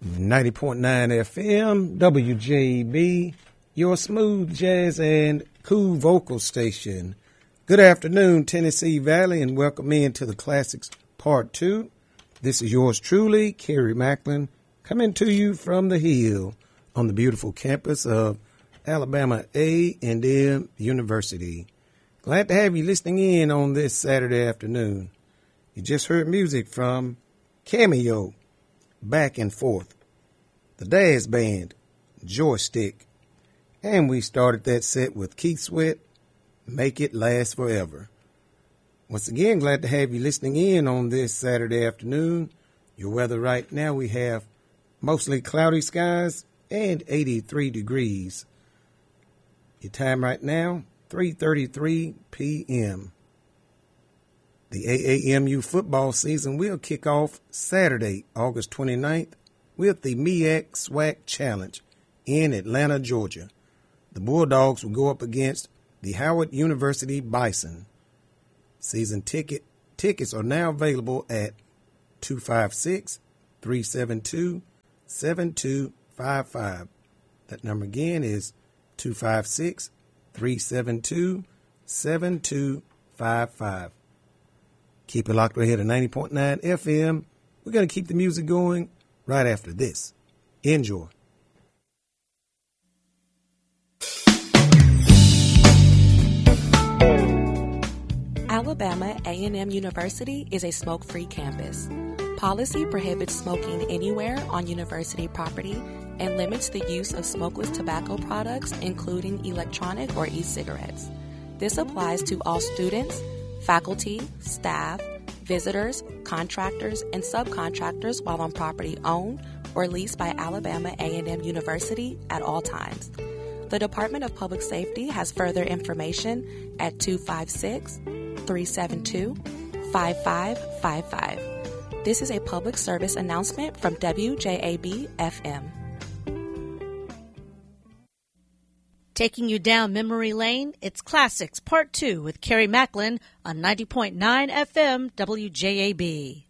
90.9 FM, WJB, your smooth jazz and cool vocal station. Good afternoon, Tennessee Valley, and welcome into the Classics Part 2. This is yours truly, Kerry Macklin, coming to you from the Hill on the beautiful campus of Alabama A&M University. Glad to have you listening in on this Saturday afternoon. You just heard music from Cameo, Back and Forth, the Daz Band, Joystick, and we started that set with Keith Sweat, Make It Last Forever. Once again, glad to have you listening in on this Saturday afternoon. Your weather right now, we have mostly cloudy skies and 83 degrees. Your time right now, 3:33 p.m. The AAMU football season will kick off Saturday, August 29th, with the MEAC SWAC Challenge in Atlanta, Georgia. The Bulldogs will go up against the Howard University Bison. Season tickets are now available at 256-372-7255. That number again is 256-372-7255. Keep it locked right here to 90.9 FM. We're going to keep the music going right after this. Enjoy. Alabama A&M University is a smoke-free campus. Policy prohibits smoking anywhere on university property and limits the use of smokeless tobacco products, including electronic or e-cigarettes. This applies to all students, faculty, staff, visitors, contractors, and subcontractors while on property owned or leased by Alabama A&M University at all times. The Department of Public Safety has further information at 256-372-5555. This is a public service announcement from WJAB-FM. Taking you down memory lane, it's Classics Part 2 with Kerry Macklin on 90.9 FM WJAB.